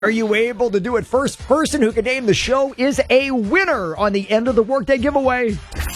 Are you able to do it? First person who can name the show is a winner on the end of the workday giveaway.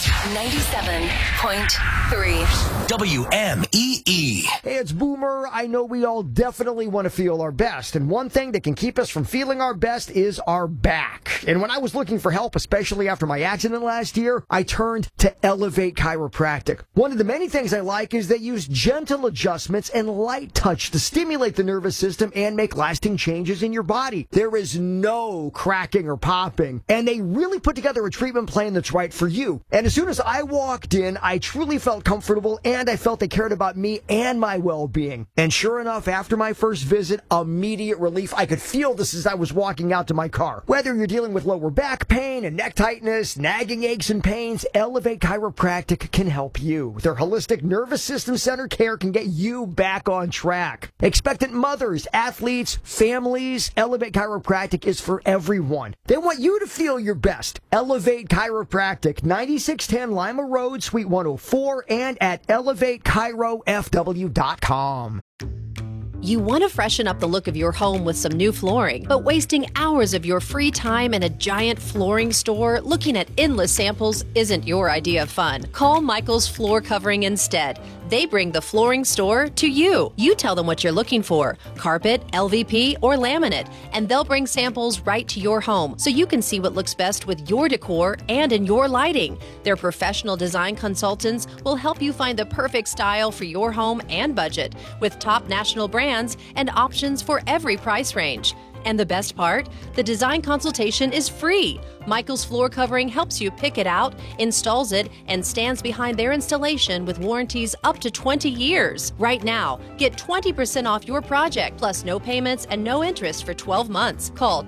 97.3 WMEE. Hey, it's Boomer. I know we all definitely want to feel our best, and one thing that can keep us from feeling our best is our back. And when I was looking for help, especially after my accident last year, I turned to Elevate Chiropractic. One of the many things I like is they use gentle adjustments and light touch to stimulate the nervous system and make lasting changes in your body. There is no cracking or popping, and they really put together a treatment plan that's right for you. And as soon as I walked in, I truly felt comfortable, and I felt they cared about me and my well-being. And sure enough, after my first visit, immediate relief. I could feel this as I was walking out to my car. Whether you're dealing with lower back pain and neck tightness, nagging aches and pains, Elevate Chiropractic can help you. Their holistic nervous system center care can get you back on track. Expectant mothers, athletes, families, Elevate Chiropractic is for everyone. They want you to feel your best. Elevate Chiropractic, 9610 Lima Road, Suite 104, and at elevatechirofw.com. You want to freshen up the look of your home with some new flooring, but wasting hours of your free time in a giant flooring store looking at endless samples isn't your idea of fun. Call Michael's Floor Covering instead. They bring the flooring store to you. You tell them what you're looking for, carpet, LVP, or laminate, and they'll bring samples right to your home so you can see what looks best with your decor and in your lighting. Their professional design consultants will help you find the perfect style for your home and budget with top national brands and options for every price range. And the best part? The design consultation is free. Michael's Floor Covering helps you pick it out, installs it, and stands behind their installation with warranties up to 20 years. Right now, get 20% off your project, plus no payments and no interest for 12 months. Call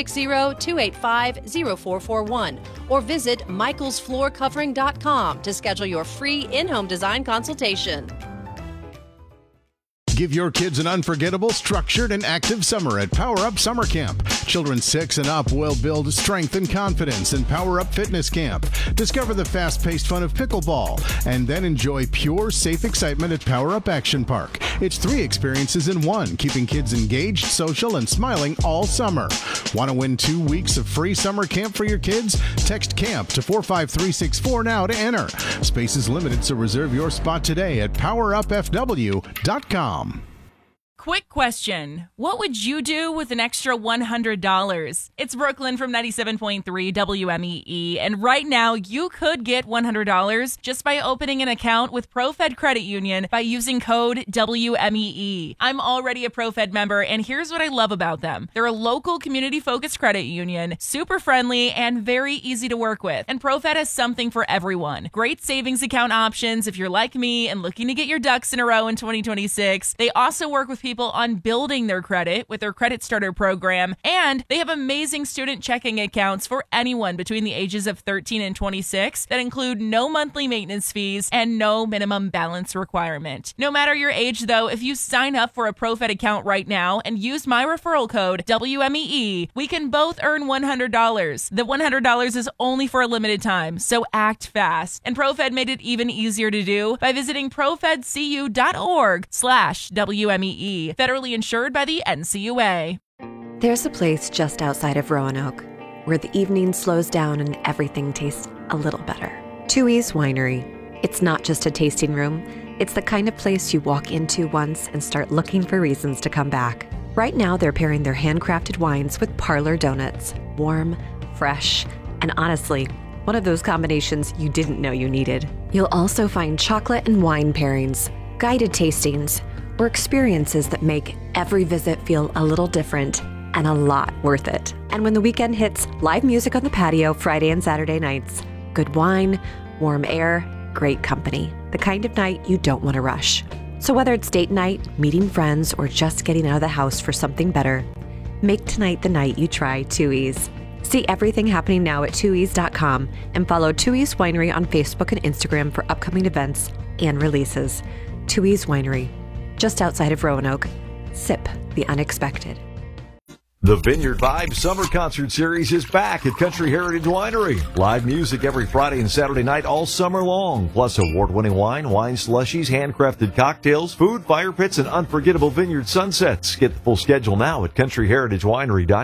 260-285-0441 or visit michaelsfloorcovering.com to schedule your free in-home design consultation. Give your kids an unforgettable, structured, and active summer at Power Up Summer Camp. Children 6 and up will build strength and confidence in Power Up Fitness Camp. Discover the fast-paced fun of pickleball, and then enjoy pure, safe excitement at Power Up Action Park. It's 3 experiences in one, keeping kids engaged, social, and smiling all summer. Want to win 2 weeks of free summer camp for your kids? Text CAMP to 45364 now to enter. Space is limited, so reserve your spot today at powerupfw.com. Quick question. What would you do with an extra $100? It's Brooklyn from 97.3 WMEE, and right now you could get $100 just by opening an account with ProFed Credit Union by using code WMEE. I'm already a ProFed member, and here's what I love about them. They're a local community-focused credit union, super friendly, and very easy to work with. And ProFed has something for everyone. Great savings account options if you're like me and looking to get your ducks in a row in 2026. They also work with people on building their credit with their Credit Starter program, and they have amazing student checking accounts for anyone between the ages of 13 and 26 that include no monthly maintenance fees and no minimum balance requirement. No matter your age, though, if you sign up for a ProFed account right now and use my referral code WMEE, we can both earn $100. The $100 is only for a limited time, so act fast. And ProFed made it even easier to do by visiting profedcu.org/WMEE. Federally insured by the NCUA. There's a place just outside of Roanoke where the evening slows down and everything tastes a little better. Tooheys Winery. It's not just a tasting room. It's the kind of place you walk into once and start looking for reasons to come back. Right now, they're pairing their handcrafted wines with parlor donuts. Warm, fresh, and honestly, one of those combinations you didn't know you needed. You'll also find chocolate and wine pairings, guided tastings, or experiences that make every visit feel a little different and a lot worth it. And when the weekend hits, live music on the patio Friday and Saturday nights. Good wine, warm air, great company. The kind of night you don't want to rush. So whether it's date night, meeting friends, or just getting out of the house for something better, make tonight the night you try Tooheys. See everything happening now at Tooheys.com and follow Tooheys Winery on Facebook and Instagram for upcoming events and releases. Tooheys Winery, just outside of Roanoke. Sip the unexpected. The Vineyard Vibe Summer Concert Series is back at Country Heritage Winery. Live music every Friday and Saturday night all summer long, plus award-winning wine slushies, handcrafted cocktails, food, fire pits, and unforgettable vineyard sunsets. Get the full schedule now at countryheritagewinery.com.